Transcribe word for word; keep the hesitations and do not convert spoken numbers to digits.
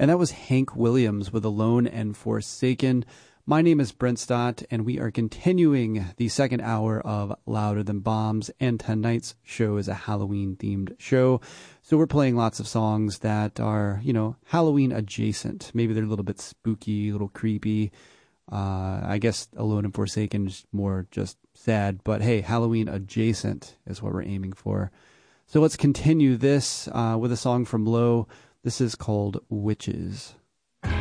And that was Hank Williams with Alone and Forsaken. My name is Brent Stott, and we are continuing the second hour of Louder Than Bombs, and tonight's show is a Halloween-themed show. So we're playing lots of songs that are, you know, Halloween adjacent. Maybe they're a little bit spooky, a little creepy. Uh, I guess Alone and Forsaken is more just sad, but hey, Halloween adjacent is what we're aiming for. So let's continue this uh, with a song from Low. This is called Witches.